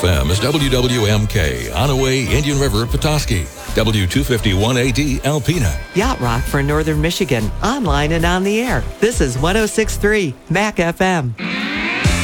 FM is WWMK, Onaway, Indian River, Petoskey. W251AD, Alpena. Yacht Rock for Northern Michigan, online and on the air. This is 106.3 MAC FM.